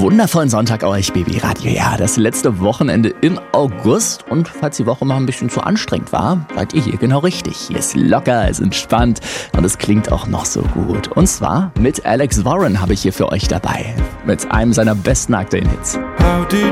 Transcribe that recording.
wundervollen Sonntag euch, Baby Radio. Ja, das letzte Wochenende im August. Und falls die Woche mal ein bisschen zu anstrengend war, seid ihr hier genau richtig. Hier ist locker, ist entspannt und es klingt auch noch so gut. Und zwar mit Alex Warren habe ich hier für euch dabei. Mit einem seiner besten aktuellen Hits. How did